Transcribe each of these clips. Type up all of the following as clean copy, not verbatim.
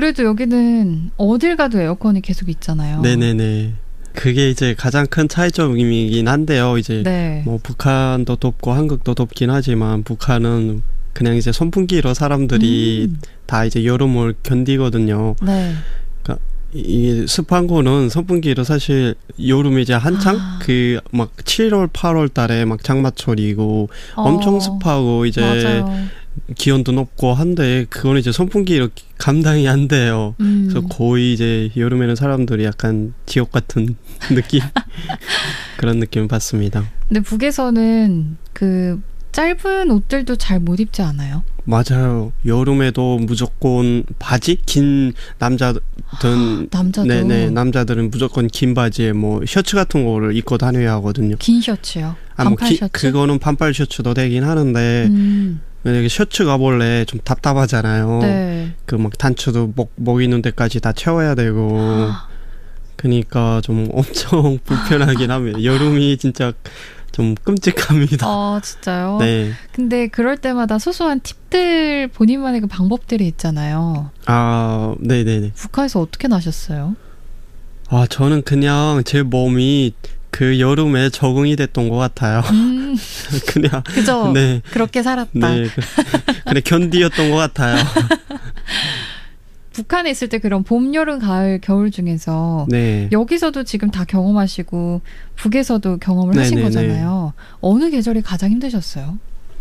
그래도 여기는 어딜 가도 에어컨이 계속 있잖아요. 네네네. 그게 이제 가장 큰 차이점이긴 한데요. 이제 네. 뭐 북한도 덥고 한국도 덥긴 하지만 북한은 그냥 이제 선풍기로 사람들이 다 이제 여름을 견디거든요. 네. 그러니까 이 습한 거는 선풍기로 사실 여름에 이제 한창 그 막 7월, 8월 달에 막 장마철이고 엄청 습하고 이제 맞아요. 기온도 높고 한데 그거는 이제 선풍기로 감당이 안 돼요. 그래서 거의 이제 여름에는 사람들이 약간 지옥 같은 느낌 그런 느낌을 받습니다. 근데 북에서는 그 짧은 옷들도 잘 못 입지 않아요? 맞아요. 여름에도 무조건 바지? 긴 남자들 남자도? 네네. 남자들은 무조건 긴 바지에 뭐 셔츠 같은 거를 입고 다녀야 하거든요. 긴 셔츠요? 반팔 셔츠? 그거는 반팔 셔츠도 되긴 하는데 만약에 셔츠가 원래 좀 답답하잖아요. 네. 그 막 단추도 목 있는 데까지 다 채워야 되고 그러니까 좀 엄청 불편하긴 합니다. 여름이 진짜 좀 끔찍합니다. 진짜요? 네. 근데 그럴 때마다 소소한 팁들, 본인만의 그 방법들이 있잖아요. 네네네. 북한에서 어떻게 나셨어요? 저는 그냥 제 몸이 그 여름에 적응이 됐던 것 같아요. 그냥. 그죠? 네. 그렇게 살았다. 네. 그래, 견디였던 것 같아요. 북한에 있을 때 그런 봄, 여름, 가을, 겨울 중에서 네. 여기서도 지금 다 경험하시고 북에서도 경험을 하신 거잖아요. 어느 계절이 가장 힘드셨어요?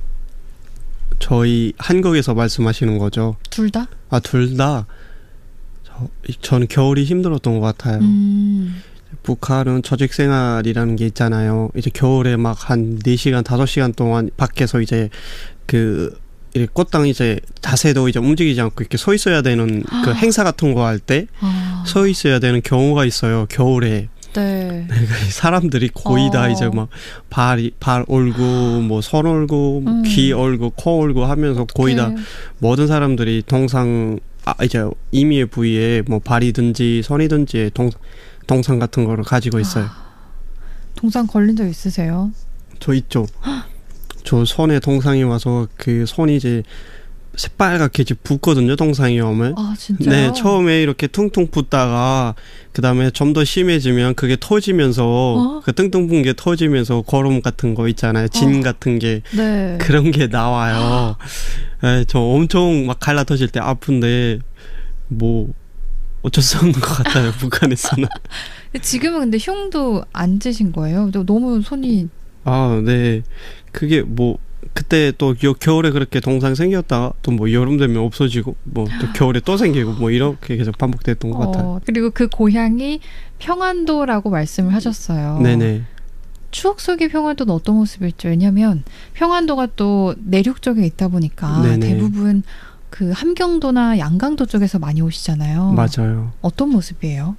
저희 한국에서 말씀하시는 거죠? 둘 다? 둘 다? 저는 겨울이 힘들었던 것 같아요. 북한은 조직 생활이라는 게 있잖아요. 이제 겨울에 막 한 4시간, 5시간 동안 밖에서 이제 이 꽃당 이제 자세도 이제 움직이지 않고 이렇게 서 있어야 되는 그 행사 같은 거 할 때 서 있어야 되는 경우가 있어요. 겨울에. 네. 사람들이 거의 다 이제 막 발 얼고 뭐 손 얼고 귀 얼고 코 얼고 하면서 거의 다 모든 사람들이 이제 임의의 부위에 뭐 발이든지 손이든지 동상 같은 거를 가지고 있어요. 동상 걸린 적 있으세요? 저 있죠. 저 손에 동상이 와서 그 손이 이제 새빨갛게 이제 붓거든요. 동상이 오면. 진짜요? 네, 처음에 이렇게 퉁퉁 붓다가 그 다음에 좀 더 심해지면 그게 터지면서 그 퉁퉁 붓은 게 터지면서 거름 같은 거 있잖아요. 진 같은 게 네. 그런 게 나와요. 네, 저 엄청 막 갈라터질 때 아픈데 뭐 어쩔 수 없는 것 같아요. 북한에서는. 지금은 근데 흉도 안 찌신 거예요? 너무 손이. 네. 그게 뭐 그때 또 겨울에 그렇게 동상 생겼다가 또 뭐 여름 되면 없어지고 뭐 또 겨울에 또 생기고 뭐 이렇게 계속 반복됐던 것 같아요. 그리고 그 고향이 평안도라고 말씀을 하셨어요. 네네. 추억 속의 평안도는 어떤 모습일지. 왜냐하면 평안도가 또 내륙 쪽에 있다 보니까 네네. 대부분 그 함경도나 양강도 쪽에서 많이 오시잖아요. 맞아요. 어떤 모습이에요?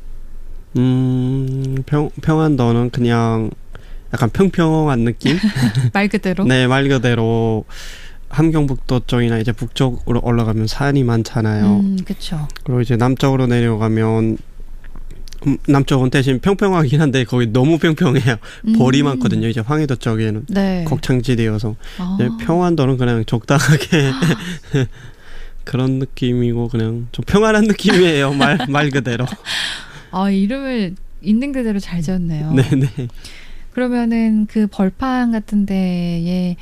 평안도는 그냥 약간 평평한 느낌? 말 그대로? 네, 말 그대로 함경북도 쪽이나 이제 북쪽으로 올라가면 산이 많잖아요. 그렇죠. 그리고 이제 남쪽으로 내려가면 남쪽은 대신 평평하긴 한데 거기 너무 평평해요. 벌이 많거든요. 이제 황해도 쪽에는. 네. 곡창지대여서. 평안도는 그냥 적당하게 그런 느낌이고 그냥 좀 평안한 느낌이에요. 말 그대로. 이름을 있는 그대로 잘 지었네요. 네네. 그러면은 그 벌판 같은 데에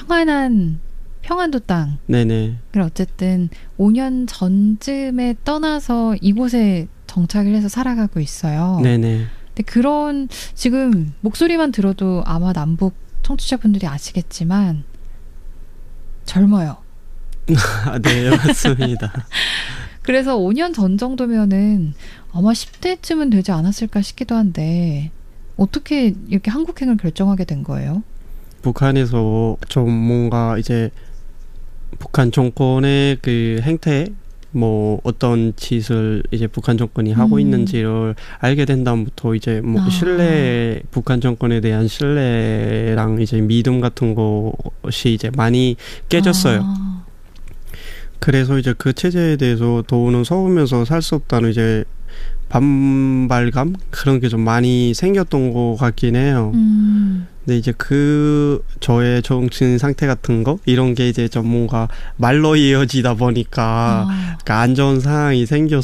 평안도 땅. 네네. 어쨌든 5년 전쯤에 떠나서 이곳에 정착을 해서 살아가고 있어요. 네네. 근데 그런 지금 목소리만 들어도 아마 남북 청취자분들이 아시겠지만 젊어요. 네, 맞습니다. 그래서 5년 전 정도면은 아마 10대쯤은 되지 않았을까 싶기도 한데 어떻게 이렇게 한국행을 결정하게 된 거예요? 북한에서 좀 뭔가 이제 북한 정권의 그 행태 뭐 어떤 짓을 이제 북한 정권이 하고 있는지를 알게 된 다음부터 이제 뭐 북한 정권에 대한 신뢰랑 이제 믿음 같은 것이 이제 많이 깨졌어요. 그래서 이제 그 체제에 대해서 더는 서우면서 살 수 없다는 이제 반발감 그런 게 좀 많이 생겼던 것 같긴 해요. 근데 이제 저의 정신 상태 같은 거 이런 게 이제 좀 뭔가 말로 이어지다 보니까 안 좋은 상황이